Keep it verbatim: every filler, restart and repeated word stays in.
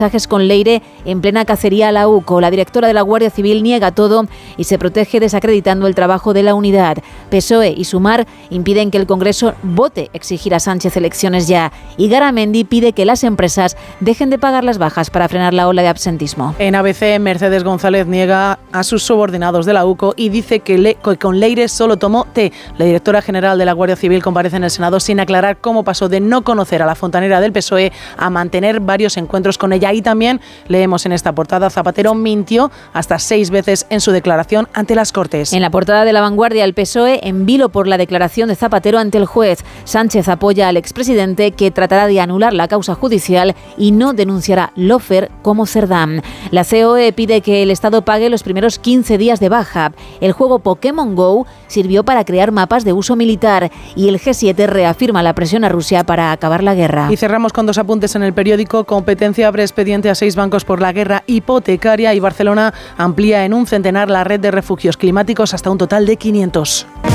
con Leire en plena cacería a la U C O. La directora de la Guardia Civil niega todo y se protege desacreditando el trabajo de la unidad. P S O E y Sumar impiden que el Congreso vote exigir a Sánchez elecciones ya. Y Garamendi pide que las empresas dejen de pagar las bajas para frenar la ola de absentismo. En A B C, Mercedes González niega a sus subordinados de la U C O y dice que, le, que con Leire solo tomó té. La directora general de la Guardia Civil comparece en el Senado sin aclarar cómo pasó de no conocer a la fontanera del P S O E a mantener varios encuentros con ella. Y también leemos en esta portada: Zapatero mintió hasta seis veces en su declaración ante las Cortes. En la portada de La Vanguardia, el P S O E en vilo por la declaración de Zapatero ante el juez. Sánchez apoya al expresidente, que tratará de anular la causa judicial y no denunciará Lofer como Cerdán. La C O E pide que el Estado pague los primeros quince días de baja. El juego Pokémon Go sirvió para crear mapas de uso militar y el G siete reafirma la presión a Rusia para acabar la guerra. Y cerramos con dos apuntes en el periódico. Competencia abre expediente a seis bancos por la guerra hipotecaria y Barcelona amplía en un centenar la red de refugios climáticos hasta un total de quinientos.